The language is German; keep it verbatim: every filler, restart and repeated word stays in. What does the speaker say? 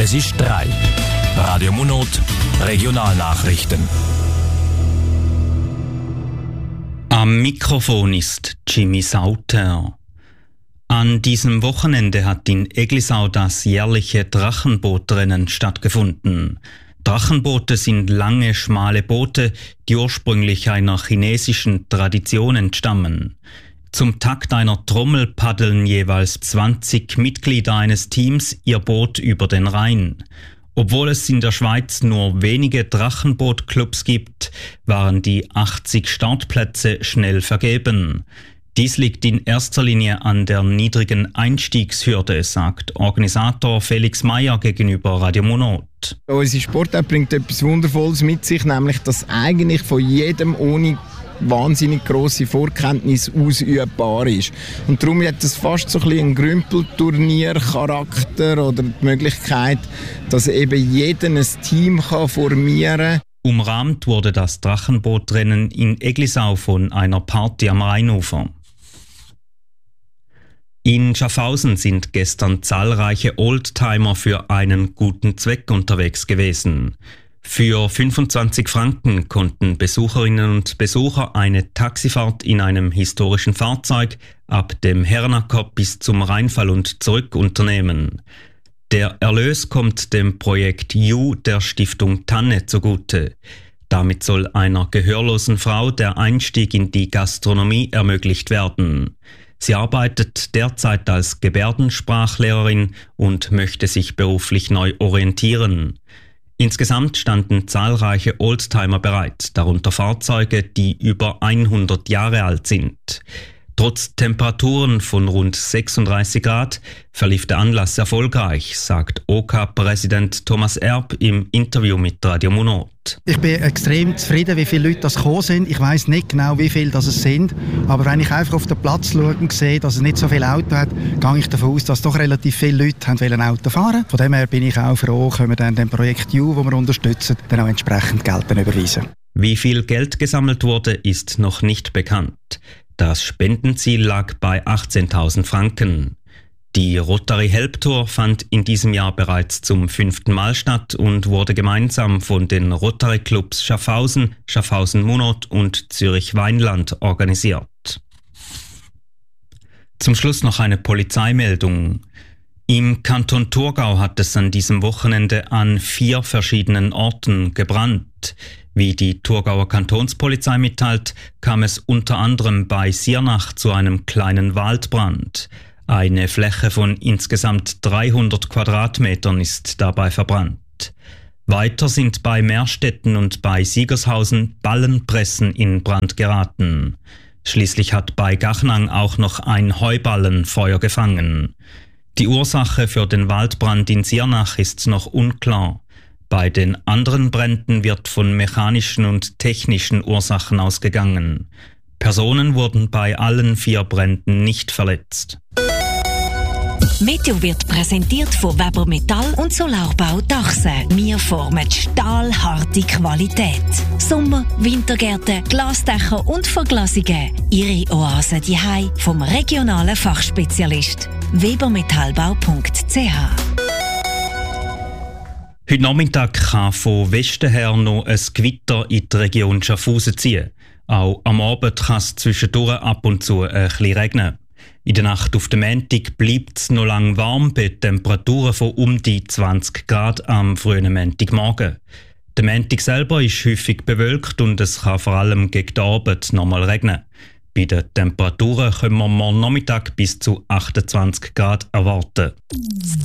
Es ist drei. Radio Munot, Regionalnachrichten. Am Mikrofon ist Jimmy Sauter. An diesem Wochenende hat in Eglisau das jährliche Drachenbootrennen stattgefunden. Drachenboote sind lange, schmale Boote, die ursprünglich einer chinesischen Tradition entstammen. Zum Takt einer Trommel paddeln jeweils zwanzig Mitglieder eines Teams ihr Boot über den Rhein. Obwohl es in der Schweiz nur wenige Drachenbootclubs gibt, waren die achtzig Startplätze schnell vergeben. Dies liegt in erster Linie an der niedrigen Einstiegshürde, sagt Organisator Felix Meyer gegenüber Radio Munot. Unsere Sportart bringt etwas Wundervolles mit sich, nämlich dass eigentlich von jedem ohne wahnsinnig grosse Vorkenntnis ausübbar ist. Und darum hat es fast so ein bisschen einen Grümpelturnier-Charakter oder die Möglichkeit, dass eben jeder ein Team kann formieren kann. Umrahmt wurde das Drachenbootrennen in Eglisau von einer Party am Rheinufer. In Schaffhausen sind gestern zahlreiche Oldtimer für einen guten Zweck unterwegs gewesen. Für fünfundzwanzig Franken konnten Besucherinnen und Besucher eine Taxifahrt in einem historischen Fahrzeug ab dem Herrenacker bis zum Rheinfall und zurück unternehmen. Der Erlös kommt dem Projekt You der Stiftung Tanne zugute. Damit soll einer gehörlosen Frau der Einstieg in die Gastronomie ermöglicht werden. Sie arbeitet derzeit als Gebärdensprachlehrerin und möchte sich beruflich neu orientieren. Insgesamt standen zahlreiche Oldtimer bereit, darunter Fahrzeuge, die über hundert Jahre alt sind. Trotz Temperaturen von rund sechsunddreißig Grad verlief der Anlass erfolgreich, sagt O K-Präsident Thomas Erb im Interview mit Radio Munot. Ich bin extrem zufrieden, wie viele Leute das gekommen sind. Ich weiss nicht genau, wie viele das es sind, aber wenn ich einfach auf den Platz schaue und sehe, dass es nicht so viele Autos hat, gehe ich davon aus, dass doch relativ viele Leute haben wollen Auto fahren. Von dem her bin ich auch froh, können wir dann dem Projekt You, das wir unterstützen, dann auch entsprechend Geld überweisen. Wie viel Geld gesammelt wurde, ist noch nicht bekannt. Das Spendenziel lag bei achtzehntausend Franken. Die Rotary Help Tour fand in diesem Jahr bereits zum fünften Mal statt und wurde gemeinsam von den Rotary Clubs Schaffhausen, Schaffhausen Munot und Zürich Weinland organisiert. Zum Schluss noch eine Polizeimeldung. Im Kanton Thurgau hat es an diesem Wochenende an vier verschiedenen Orten gebrannt. Wie die Thurgauer Kantonspolizei mitteilt, kam es unter anderem bei Siernach zu einem kleinen Waldbrand. Eine Fläche von insgesamt dreihundert Quadratmetern ist dabei verbrannt. Weiter sind bei Meerstetten und bei Siegershausen Ballenpressen in Brand geraten. Schließlich hat bei Gachnang auch noch ein Heuballen Feuer gefangen. Die Ursache für den Waldbrand in Siernach ist noch unklar. Bei den anderen Bränden wird von mechanischen und technischen Ursachen ausgegangen. Personen wurden bei allen vier Bränden nicht verletzt. Meteo wird präsentiert von Weber Metall und Solarbau Dachse. Wir formen stahlharte Qualität. Sommer-, Wintergärten, Glasdächer und Verglasungen. Ihre Oase daheim vom regionalen Fachspezialist. webermetallbau punkt c h. Heute Nachmittag kann von Westen her noch ein Gewitter in die Region Schaffhausen ziehen. Auch am Abend kann es zwischendurch ab und zu ein bisschen regnen. In der Nacht auf den Montag bleibt es noch lang warm bei Temperaturen von um die zwanzig Grad am frühen Montagmorgen. Der Montag selber ist häufig bewölkt und es kann vor allem gegen den Abend nochmal regnen. Bei den Temperaturen können wir morgen Nachmittag bis zu achtundzwanzig Grad erwarten.